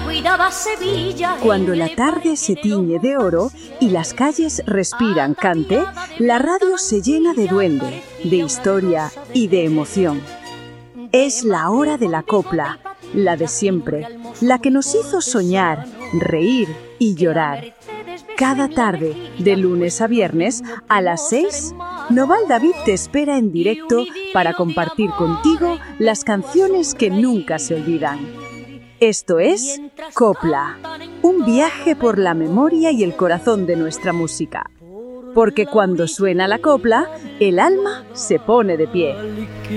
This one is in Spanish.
cuidaba Sevilla. Cuando la tarde se tiñe de oro y las calles respiran cante, la radio se llena de duende, de historia y de emoción. Es la hora de la copla, la de siempre, la que nos hizo soñar, reír y llorar. Cada tarde, de lunes a viernes, a las 6, Noval David te espera en directo para compartir contigo las canciones que nunca se olvidan. Esto es Copla, un viaje por la memoria y el corazón de nuestra música. Porque cuando suena la copla, el alma se pone de pie.